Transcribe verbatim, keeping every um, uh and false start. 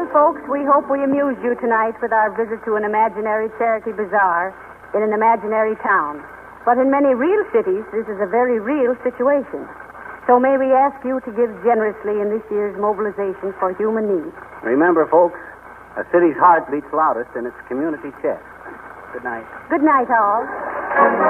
folks, we hope we amused you tonight with our visit to an imaginary charity bazaar in an imaginary town. But in many real cities, this is a very real situation. So may we ask you to give generously in this year's mobilization for human needs. Remember, folks, a city's heart beats loudest in its community chest. Good night. Good night, all.